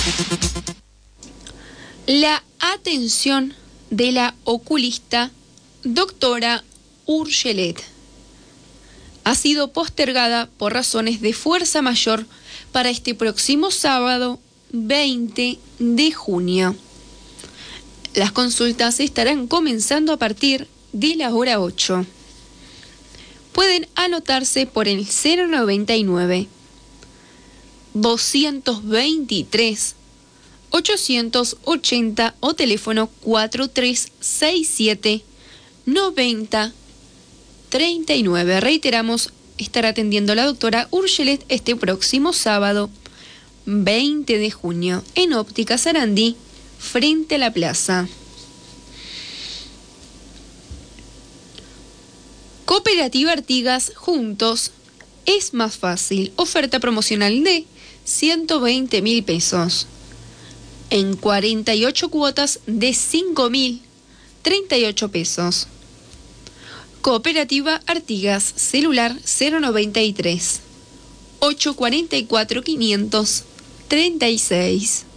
La atención de la oculista doctora Urgelet ha sido postergada por razones de fuerza mayor para este próximo sábado 20 de junio. Las consultas estarán comenzando a partir de la hora 8. Pueden anotarse por el 099 223 880 o teléfono 4367 90 39. Reiteramos, estará atendiendo la doctora Urgelet este próximo sábado 20 de junio en Óptica Sarandí, frente a la plaza. Cooperativa Artigas, juntos es más fácil. Oferta promocional de 120.000 pesos. En 48 cuotas de 5.038 pesos. Cooperativa Artigas, celular 093 844 536.